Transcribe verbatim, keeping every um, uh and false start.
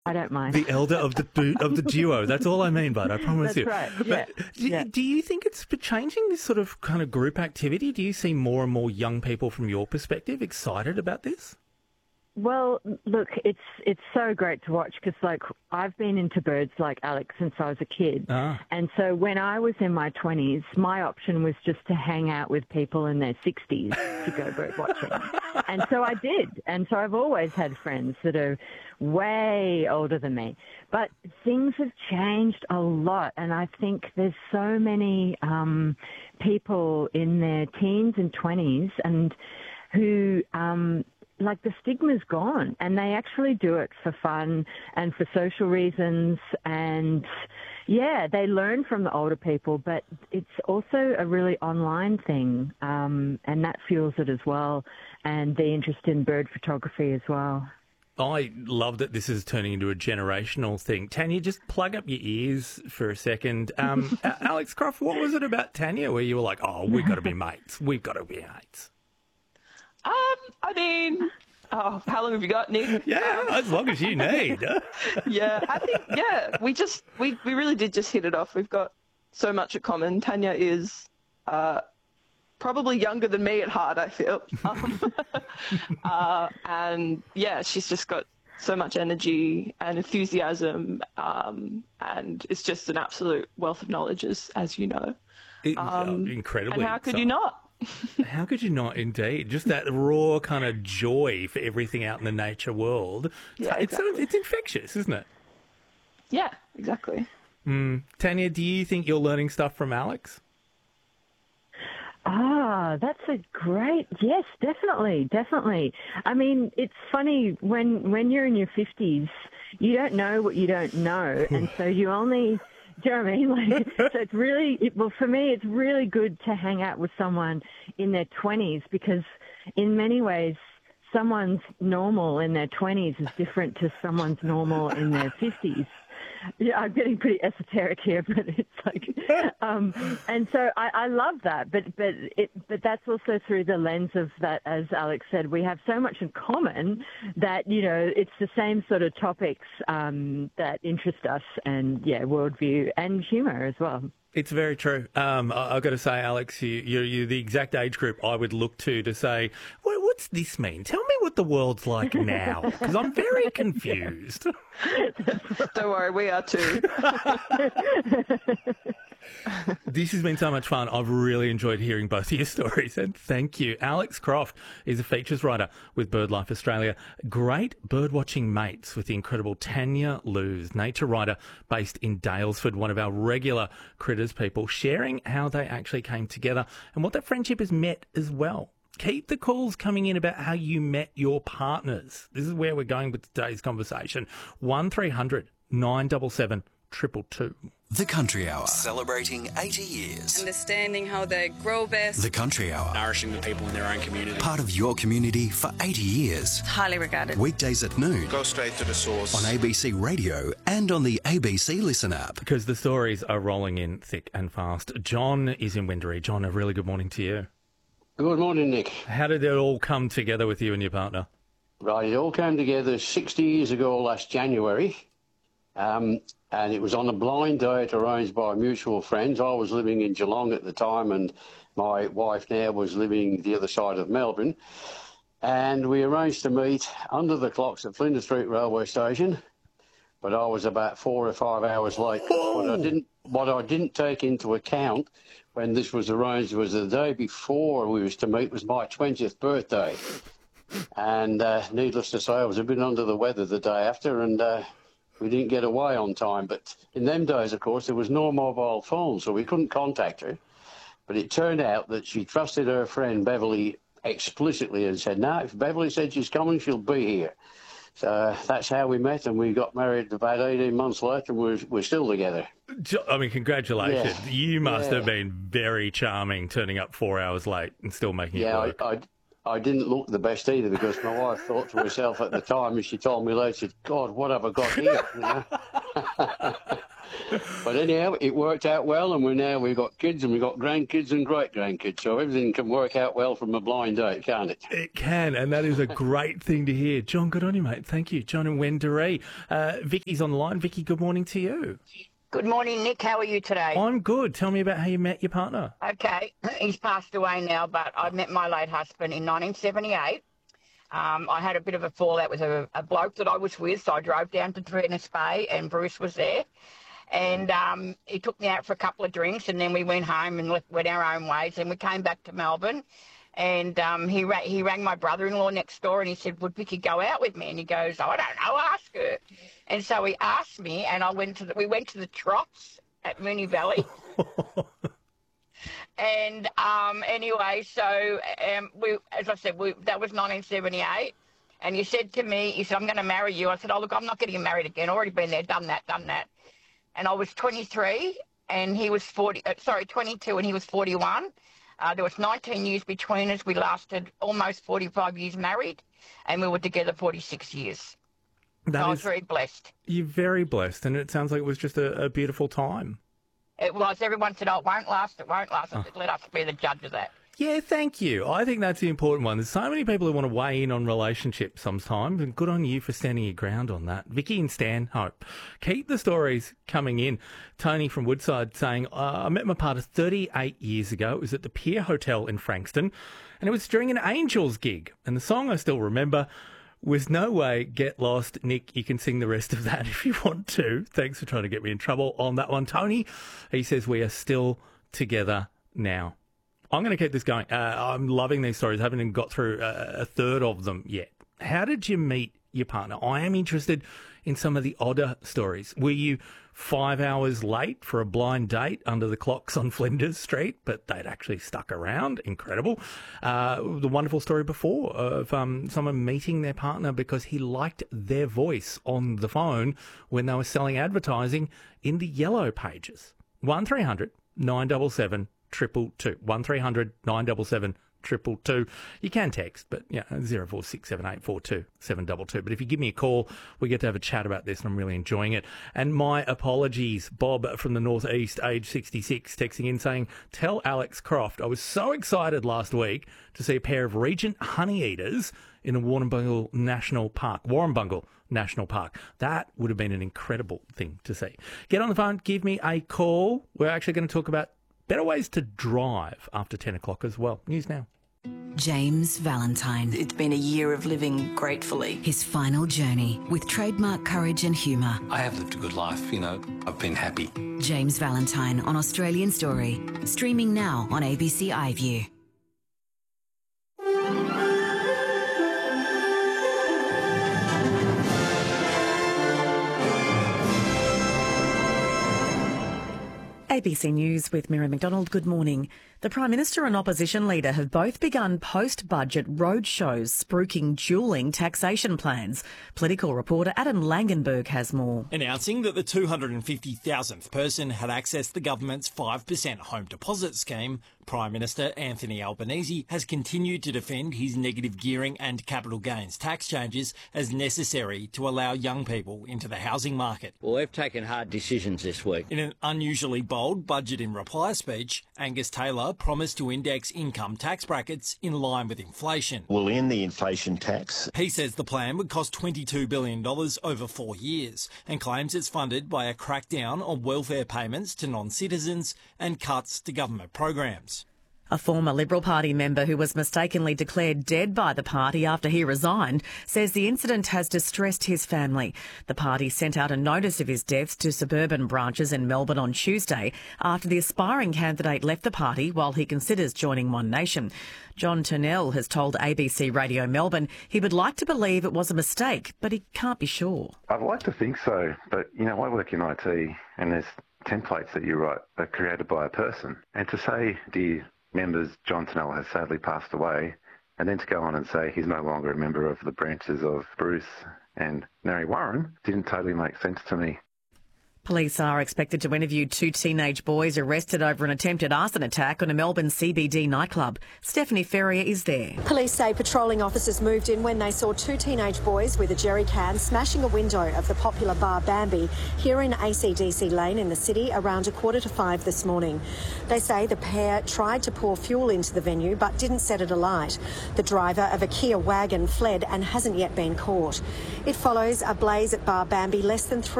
I don't mind. The elder of the of the duo. That's all I mean, bud. I promise That's you. right. Yeah. But do, yeah. do you think it's changing this sort of kind of group activity? Do you see more and more young people from your perspective excited about this? Well, look, it's it's so great to watch because, like, I've been into birds like Alex since I was a kid. Ah. And so when I was in my twenties, my option was just to hang out with people in their sixties to go bird watching. And so I did. And so I've always had friends that are way older than me. But things have changed a lot. And I think there's so many um, people in their teens and twenties and who... Um, like the stigma's gone and they actually do it for fun and for social reasons and yeah, they learn from the older people, but it's also a really online thing um, and that fuels it as well and the interest in bird photography as well. I love that this is turning into a generational thing. Tanya, just plug up your ears for a second. Um, Alex Croft, what was it about Tanya where you were like, oh, we've got to be mates, we've got to be mates? Um, I mean, oh, how long have you got, Nick? Yeah, as long as you need. yeah, I think, yeah, we just, we, we really did just hit it off. We've got so much in common. Tanya is uh, probably younger than me at heart, I feel. Um, uh, and, yeah, she's just got so much energy and enthusiasm, um, and it's just an absolute wealth of knowledge, as, as you know. It, Um, incredibly. and how could so. you not? How could you not, indeed? Just that raw kind of joy for everything out in the nature world. Yeah, it's, exactly. it's infectious, isn't it? Yeah, exactly. Mm. Tanya, do you think you're learning stuff from Alex? Ah, that's a great, yes, definitely, definitely. I mean, it's funny, when, when you're in your fifties, you don't know what you don't know, and so you only... Do you know what I mean? Like, so it's really, it, well, for me, it's really good to hang out with someone in their twenties because in many ways, someone's normal in their twenties is different to someone's normal in their fifties. Yeah, I'm getting pretty esoteric here, but it's like, um, and so I, I love that, but but it, but that's also through the lens of that, as Alex said, we have so much in common that, you know, it's the same sort of topics um, that interest us, and yeah, worldview and humour as well. It's very true. Um, I, I've got to say, Alex, you, you're, you're the exact age group I would look to to say, well, what's this mean? Tell me what the world's like now, because I'm very confused. Don't worry, we are too. This has been so much fun. I've really enjoyed hearing both of your stories, and thank you. Alex Croft is a features writer with BirdLife Australia. Great birdwatching mates with the incredible Tanya Luz, nature writer based in Daylesford, one of our regular Critters people, sharing how they actually came together and what that friendship has met as well. Keep the calls coming in about how you met your partners. This is where we're going with today's conversation. one three hundred nine seven seven two two two. The Country Hour, celebrating eighty years. Understanding how they grow best. The Country Hour, nourishing the people in their own community. part of your community for eighty years. Highly regarded. Weekdays at noon. Go straight to the source. On A B C Radio and on the A B C Listen app. Because the stories are rolling in thick and fast. John is in Windaree. John, a really good morning to you. Good morning, Nick. How did it all come together with you and your partner? Right, it all came together sixty years ago last January, um, and it was on a blind date arranged by mutual friends. I was living in Geelong at the time, and my wife now was living the other side of Melbourne. And we arranged to meet under the clocks at Flinders Street Railway Station, but I was about four or five hours late. What I didn't, what I didn't take into account when this was arranged was the day before we was to meet was my twentieth birthday. And uh, needless to say, I was a bit under the weather the day after, and uh, we didn't get away on time. But in them days, of course, there was no mobile phone, so we couldn't contact her. But it turned out that she trusted her friend Beverly explicitly and said, no, if Beverly said she's coming, she'll be here. So uh, that's how we met, and we got married about eighteen months later, and we're, we're still together. I mean, congratulations. Yeah. You must Yeah. have been very charming, turning up four hours late and still making Yeah, it work. I, I, I didn't look the best either, because my wife thought to herself at the time, and she told me later, she said, God, what have I got here? You know? But anyhow, it worked out well, and we're now, we've got kids and we've got grandkids and great-grandkids, so everything can work out well from a blind date, can't it? It can, and that is a great thing to hear. John, good on you, mate. Thank you. John and Wendouree. Uh, Vicky's on the line. Vicky, good morning to you. Good morning, Nick. How are you today? I'm good. Tell me about how you met your partner. Okay, he's passed away now, but I met my late husband in nineteen seventy-eight. Um, I had a bit of a fallout with a, a bloke that I was with, so I drove down to Trevennis Bay, and Bruce was there. And um, he took me out for a couple of drinks, and then we went home and left, went our own ways. And we came back to Melbourne, and um, he, ra- he rang my brother-in-law next door, and he said, would Vicky go out with me? And he goes, I don't know, ask her. And so he asked me, and I went to the, we went to the Trots at Moonee Valley. And um, anyway, so um, we, as I said, we, that was nineteen seventy-eight. And you said to me, you said, I'm going to marry you. I said, oh, look, I'm not getting married again. Already been there, done that, done that. And I was twenty-three, and he was forty. Uh, sorry, twenty-two, and he was forty-one. Uh, there was nineteen years between us. We lasted almost forty-five years married, and we were together forty-six years. That so I is, was very blessed. You're very blessed, and it sounds like it was just a, a beautiful time. It was. Everyone said, oh, it won't last, it won't last. I said, let us be the judge of that. Yeah, thank you. I think that's the important one. There's so many people who want to weigh in on relationships sometimes, and good on you for standing your ground on that. Vicky and Stanhope, keep the stories coming in. Tony from Woodside saying, uh, I met my partner thirty-eight years ago. It was at the Pier Hotel in Frankston, and it was during an Angels gig. And the song I still remember was No Way, Get Lost. Nick, you can sing the rest of that if you want to. Thanks for trying to get me in trouble on that one. Tony, he says, we are still together now. I'm going to keep this going. Uh, I'm loving these stories. I haven't even got through a, a third of them yet. How did you meet your partner? I am interested in some of the odder stories. Were you five hours late for a blind date under the clocks on Flinders Street, but they'd actually stuck around? Incredible. Uh, the wonderful story before of um, someone meeting their partner because he liked their voice on the phone when they were selling advertising in the Yellow Pages. one three hundred nine seven seven triple two. one three hundred nine seven seven triple two. You can text, but yeah, zero four six seven eight four two seven two two. But if you give me a call, we get to have a chat about this, and I'm really enjoying it. And my apologies, Bob from the Northeast, age sixty-six, texting in saying, tell Alex Croft, I was so excited last week to see a pair of Regent Honeyeaters in the Warrnambool National Park. Warrnambool National Park. That would have been an incredible thing to see. Get on the phone, give me a call. We're actually going to talk about better ways to drive after ten o'clock as well. News now. James Valentine. It's been a year of living gratefully. His final journey with trademark courage and humour. I have lived a good life, you know. I've been happy. James Valentine on Australian Story. Streaming now on A B C iView. A B C News with Miriam McDonald. Good morning. The Prime Minister and opposition leader have both begun post-budget roadshows spruiking duelling taxation plans. Political reporter Adam Langenberg has more. Announcing that the two hundred fifty thousandth person had accessed the government's five percent home deposit scheme, Prime Minister Anthony Albanese has continued to defend his negative gearing and capital gains tax changes as necessary to allow young people into the housing market. Well, they've taken hard decisions this week. In an unusually bold budget in reply speech, Angus Taylor promised to index income tax brackets in line with inflation. We'll end the inflation tax. He says the plan would cost twenty-two billion dollars over four years and claims it's funded by a crackdown on welfare payments to non-citizens and cuts to government programs. A former Liberal Party member who was mistakenly declared dead by the party after he resigned says the incident has distressed his family. The party sent out a notice of his death to suburban branches in Melbourne on Tuesday after the aspiring candidate left the party while he considers joining One Nation. John Turnell has told A B C Radio Melbourne he would like to believe it was a mistake, but he can't be sure. I'd like to think so, but, you know, I work in I T and there's templates that you write are created by a person. And to say, dear members, John Turnell has sadly passed away, and then to go on and say he's no longer a member of the branches of Bruce and Mary Warren didn't totally make sense to me. Police are expected to interview two teenage boys arrested over an attempted arson attack on a Melbourne C B D nightclub. Stephanie Ferrier is there. Police say patrolling officers moved in when they saw two teenage boys with a jerry can smashing a window of the popular bar Bambi here in A C D C Lane in the city around a quarter to five this morning. They say the pair tried to pour fuel into the venue but didn't set it alight. The driver of a Kia wagon fled and hasn't yet been caught. It follows a blaze at bar Bambi less than three